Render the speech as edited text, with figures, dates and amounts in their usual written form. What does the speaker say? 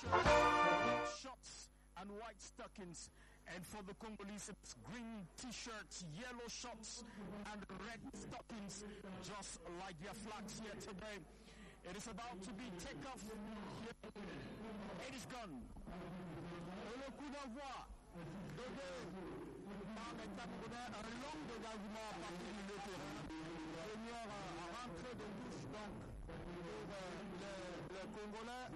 t-shirts, shorts, and white stockings. And for the Congolese, it's green t-shirts, yellow shorts, and red stockings, just like their flags here today. It is about to be takeoff. It is gone. Et le coup d'envoi donné par les Camerounais, un long dégagement à partir du milieu terrain. Senior a rentré de touche donc pour les Congolais.